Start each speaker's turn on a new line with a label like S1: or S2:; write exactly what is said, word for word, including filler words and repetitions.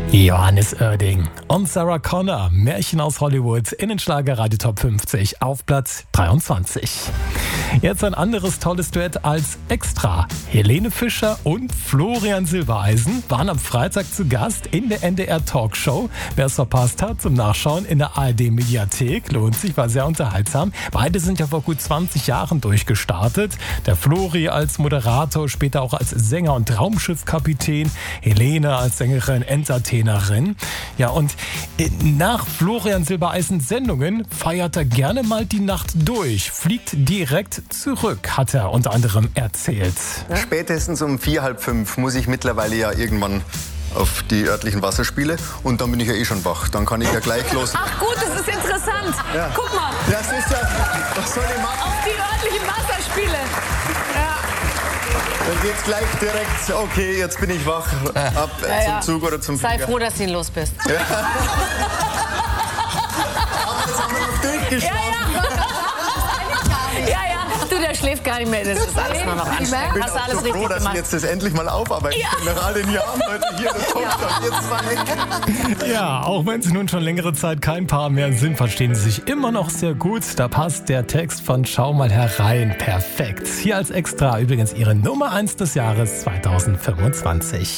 S1: Johannes Oerding und Sarah Connor, Märchen aus Hollywood in den Schlagerradio Top fünfzig auf Platz dreiundzwanzig. Jetzt ein anderes tolles Duett als Extra. Helene Fischer und Florian Silbereisen waren am Freitag zu Gast in der N D R Talkshow. Wer es verpasst hat, zum Nachschauen in der A R D Mediathek. Lohnt sich, war sehr unterhaltsam. Beide sind ja vor gut zwanzig Jahren durchgestartet. Der Flori als Moderator, später auch als Sänger und Raumschiffkapitän. Helene als Sängerin, Entertainerin. Ja, und nach Florian Silbereisens Sendungen feiert er gerne mal die Nacht durch. Fliegt direkt zurück, hat er unter anderem erzählt.
S2: Spätestens um vier, halb fünf muss ich mittlerweile ja irgendwann auf die örtlichen Wasserspiele und dann bin ich ja eh schon wach. Dann kann ich ja gleich los.
S3: Ach gut, das ist interessant.
S2: Ja.
S3: Guck mal.
S2: Das ist ja, was soll ich machen?
S3: Auf die örtlichen Wasserspiele. Ja.
S2: Dann geht's gleich direkt, okay, jetzt bin ich wach, ab äh,
S3: Ja, ja.
S2: zum Zug oder zum
S3: Sei
S2: Flieger.
S3: froh, dass du los bist.
S2: Ja. Aber jetzt haben wir noch durchgeschlafen.
S3: Ja, ja, du, der schläft gar nicht mehr. Das ist alles nur noch anstrengend.
S2: Ich bin
S3: Hast du
S2: auch
S3: alles
S2: so
S3: richtig
S2: froh, dass
S3: gemacht.
S2: ich jetzt das endlich mal aufarbeiten
S3: Ja.
S2: kann. Nach all den Jahren heute hier, das kommt doch jetzt zwei.
S1: Ja, auch wenn sie nun schon längere Zeit kein Paar mehr sind, verstehen sie sich immer noch sehr gut. Da passt der Text von Schau mal herein perfekt. Hier als Extra übrigens ihre Nummer eins des Jahres zweitausendfünfundzwanzig.